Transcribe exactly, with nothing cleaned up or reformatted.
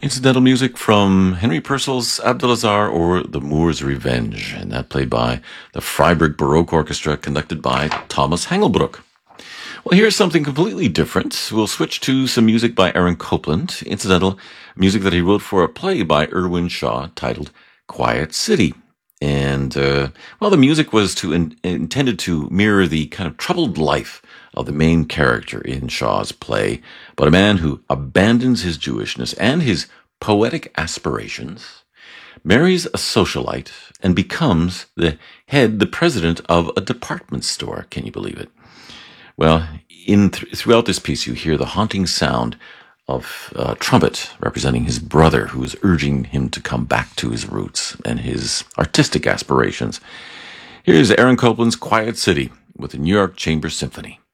Incidental music from Henry Purcell's Abdelazar or The Moor's Revenge, and that played by the Freiburg Baroque Orchestra, conducted by Thomas Hangelbrook. Well, here's something completely different. We'll switch to some music by Aaron Copland, incidental music that he wrote for a play by Irwin Shaw titled Quiet City. And, uh, well, the music was to in, intended to mirror the kind of troubled life of the main character in Shaw's play, but a man who abandons his Jewishness and his poetic aspirations, marries a socialite, and becomes the head, the president of a department store. Can you believe it? Well, in th- throughout this piece, you hear the haunting sound of a trumpet representing his brother, who is urging him to come back to his roots and his artistic aspirations. Here's Aaron Copland's Quiet City with the New York Chamber Symphony.